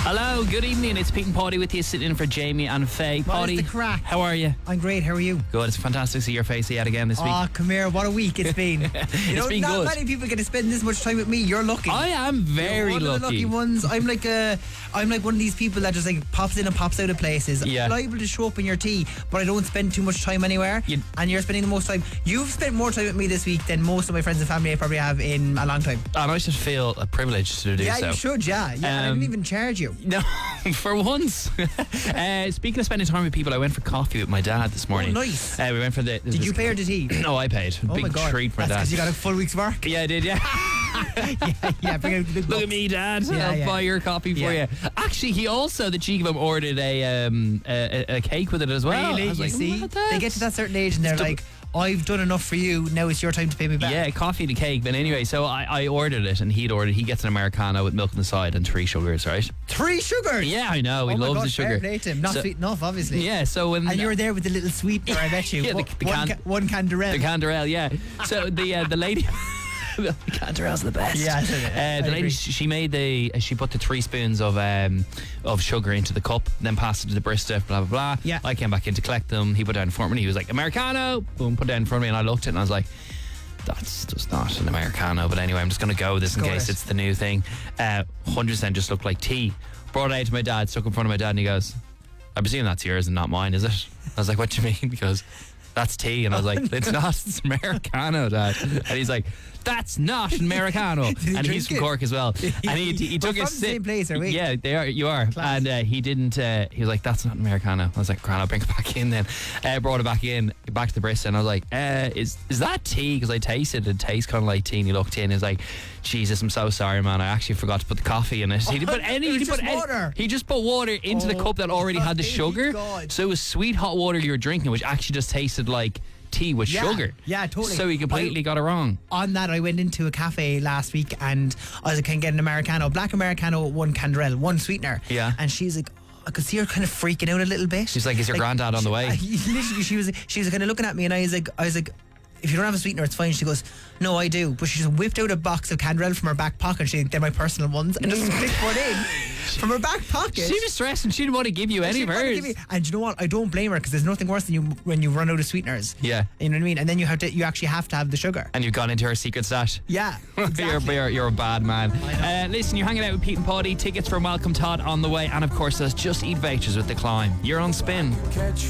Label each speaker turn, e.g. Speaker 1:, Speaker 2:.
Speaker 1: Hello, good evening. It's Pete and Paddy with you, sitting in for Jamie and Faye.
Speaker 2: What
Speaker 1: Paddy,
Speaker 2: is the crack?
Speaker 1: how are you?
Speaker 2: I'm great, how are you?
Speaker 1: Good. It's fantastic to see your face yet again this week.
Speaker 2: Oh, come here, what a week it's been.
Speaker 1: It's been
Speaker 2: not
Speaker 1: good.
Speaker 2: many people get to spend this much time with me. You're lucky.
Speaker 1: I am very
Speaker 2: You're one of the lucky ones. I'm like one of these people that just like pops in and pops out of places.
Speaker 1: Yeah.
Speaker 2: I'm liable to show up in your tea, but I don't spend too much time anywhere. And you're spending the most time. You've spent more time with me this week than most of my friends and family I probably have in a long time.
Speaker 1: And I should feel a privilege to do
Speaker 2: Yeah,
Speaker 1: so.
Speaker 2: you should, yeah. And I didn't even charge you.
Speaker 1: No, for once. Speaking of spending time with people, I went for coffee with my dad this morning.
Speaker 2: Oh, nice.
Speaker 1: We went for the...
Speaker 2: Did you pay or did he?
Speaker 1: No, I paid.
Speaker 2: Oh
Speaker 1: Big
Speaker 2: my God.
Speaker 1: treat for
Speaker 2: That's
Speaker 1: dad.
Speaker 2: because you got a full week's work.
Speaker 1: Yeah, I did, yeah.
Speaker 2: yeah, bring out the big
Speaker 1: Look
Speaker 2: bucks.
Speaker 1: at me, Dad.
Speaker 2: Yeah,
Speaker 1: I'll
Speaker 2: yeah.
Speaker 1: buy your coffee for
Speaker 2: Yeah.
Speaker 1: you. Actually, he also, the cheek of him, ordered a cake with it as well.
Speaker 2: Really?
Speaker 1: I was
Speaker 2: You
Speaker 1: like,
Speaker 2: see?
Speaker 1: what?
Speaker 2: They get to that certain age and they're like, I've done enough for you, now it's your time to pay me back.
Speaker 1: Yeah, coffee and a cake. But anyway, so I ordered it and he gets an Americano with milk on the side and 3 sugars, right?
Speaker 2: 3 sugars?
Speaker 1: Yeah, I know. He
Speaker 2: Oh my
Speaker 1: loves
Speaker 2: God,
Speaker 1: the sugar.
Speaker 2: fair play to him. Not sweet enough, obviously.
Speaker 1: Yeah, so when...
Speaker 2: And you were there with the little sweetener, I bet you.
Speaker 1: Yeah,
Speaker 2: one Canderel.
Speaker 1: The Canderel, yeah. So the lady... The Canderel's the best.
Speaker 2: Yeah,
Speaker 1: the lady, she put the 3 spoons of sugar into the cup, then passed it to the barista, blah, blah, blah.
Speaker 2: Yeah.
Speaker 1: I came back in to collect them. He put it down in front of me. He was like, Americano. Boom, put it down in front of me. And I looked at it and I was like, that's just not an Americano. But anyway, I'm just going to go with this in case it's the new thing. 100% just looked like tea. Brought it out to my dad, stuck it in front of my dad, and he goes, I presume that's yours and not mine, is it? I was like, what do you mean? He goes, that's tea. And I was like, it's not, it's Americano, Dad. And he's like, that's not an Americano. And he's from Cork as well. And he took
Speaker 2: We're
Speaker 1: a
Speaker 2: from the
Speaker 1: sip.
Speaker 2: same place, are we?
Speaker 1: Yeah, they are. You are.
Speaker 2: Class.
Speaker 1: And he didn't. He was like, that's not an Americano. I was like, grand, I'll bring it back in then. Brought it back in, back to the barista, and I was like, is that tea? Because I tasted it. It tastes kind of like tea. And he looked in. He was like, Jesus, I'm so sorry, man. I actually forgot to put the coffee in it. He didn't put any. He didn't put
Speaker 2: water.
Speaker 1: He just put water into the cup that already had the sugar.
Speaker 2: God.
Speaker 1: So it was sweet hot water you were drinking, which actually just tasted like tea with sugar.
Speaker 2: Yeah, totally.
Speaker 1: So he completely got it wrong.
Speaker 2: On that, I went into a cafe last week and I was like, can I get an Americano? Black Americano, 1 Canderel, 1 sweetener.
Speaker 1: Yeah.
Speaker 2: And she's like, I could see her kind of freaking out a little bit.
Speaker 1: She's like, is your granddad on the way?
Speaker 2: Literally, she was kind of looking at me and I was like, if you don't have a sweetener, it's fine. She goes, no, I do. But she just whipped out a box of Canderel from her back pocket. She they're my personal ones, and just stick one in from her back pocket.
Speaker 1: She was stressed and she didn't want to give you any of hers.
Speaker 2: And you know what? I don't blame her because there's nothing worse than when you run out of sweeteners.
Speaker 1: Yeah.
Speaker 2: You know what I mean? And then you actually have to have the sugar.
Speaker 1: And you've gone into her secret stash.
Speaker 2: Yeah. Exactly.
Speaker 1: You're a bad man. Listen, you're hanging out with Pete and Paddy. Tickets for Malcolm Todd on the way, and of course, there's Just Eat vouchers with The Climb. You're on Spin.